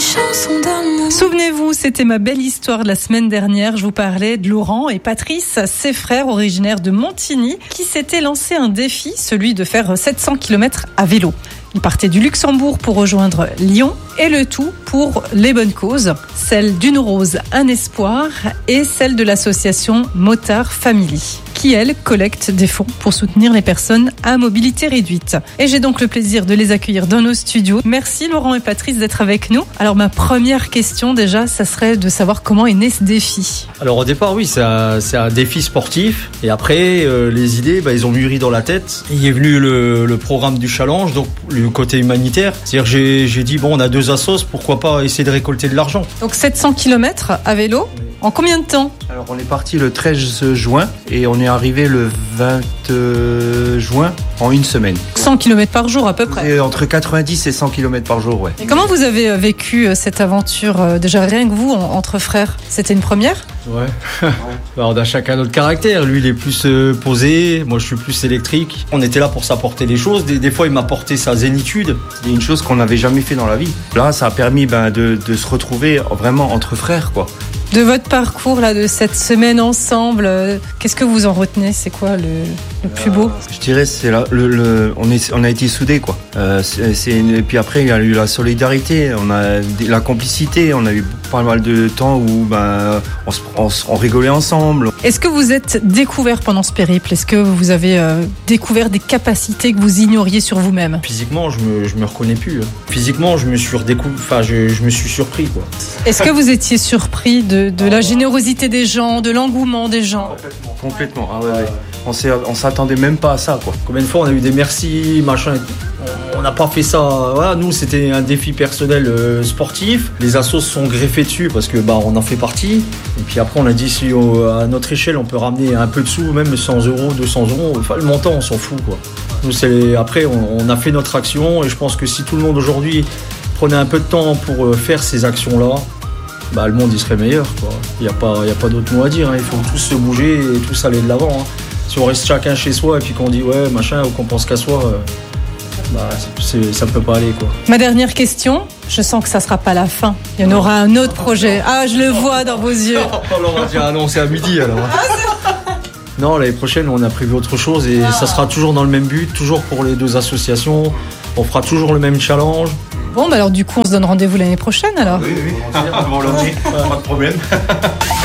chanson d'amour. Souvenez-vous, c'était ma belle histoire de la semaine dernière. Je vous parlais de Laurent et Patrice, ses frères originaires de Montigny, qui s'étaient lancé un défi, celui de faire 700 km à vélo. Ils partaient du Luxembourg pour rejoindre Lyon et le tout pour les bonnes causes, celle d'Une Rose, un espoir et celle de l'association Motard Family, qui elle collecte des fonds pour soutenir les personnes à mobilité réduite. Et j'ai donc le plaisir de les accueillir dans nos studios. Merci Laurent et Patrice d'être avec nous. Alors ma première question déjà, ça serait de savoir comment est né ce défi. Alors au départ oui, c'est un défi sportif et après les idées ils ont mûri dans la tête. Il est venu le programme du challenge, donc le côté humanitaire. C'est-à-dire j'ai dit on a 2 assos, pourquoi pas essayer de récolter de l'argent. Donc 700 km à vélo, en combien de temps ? Alors on est parti le 13 juin et on est arrivé le 20 juin en une semaine. 100 km par jour à peu près. Et entre 90 et 100 km par jour, ouais. Et comment vous avez vécu cette aventure, déjà rien que vous, entre frères ? C'était une première ? Ouais. On a chacun notre caractère. Lui, il est plus posé. Moi, je suis plus électrique. On était là pour s'apporter des choses. Des fois, il m'apportait sa zénitude. C'est une chose qu'on n'avait jamais fait dans la vie. Là, ça a permis de se retrouver vraiment entre frères, quoi. De votre parcours, là, de cette semaine ensemble, qu'est-ce que vous en retenez ? C'est quoi le plus beau ? Je dirais, c'est on a été soudés, quoi. Et puis après, il y a eu la solidarité, on a la complicité, on a eu pas mal de temps où on rigolait ensemble. Est-ce que vous êtes découvert pendant ce périple ? Est-ce que vous avez découvert des capacités que vous ignoriez sur vous-même ? Physiquement, je me reconnais plus. Physiquement, je me suis surpris, quoi. Est-ce que vous étiez surpris de la générosité des gens, de l'engouement des gens ? Complètement. Ah ouais. On s'attendait même pas à ça, quoi. Combien de fois on a eu des merci, machin. On n'a pas fait ça. Voilà, nous c'était un défi personnel sportif. Les assos se sont greffés dessus parce que on en fait partie. Et puis après on a dit si à notre échelle on peut ramener un peu de sous, même 100 €, 200 €. Enfin le montant on s'en fout, quoi. Nous après on a fait notre action et je pense que si tout le monde aujourd'hui prenait un peu de temps pour faire ces actions là. Le monde il serait meilleur, quoi. Il y a pas d'autre mot à dire, hein. Il faut tous se bouger et tous aller de l'avant, hein. Si on reste chacun chez soi et puis qu'on dit ouais machin ou qu'on pense qu'à soi, ça peut pas aller, quoi. Ma dernière question, je sens que ça sera pas la fin. Il y en aura un autre projet. Ah, je le vois dans vos yeux. On va dire non, c'est à midi alors. Non, l'année prochaine on a prévu autre chose et ça sera toujours dans le même but, toujours pour les 2 associations. On fera toujours le même challenge. Bon, alors du coup on se donne rendez-vous l'année prochaine alors. Oui. Avant l'année, pas de problème.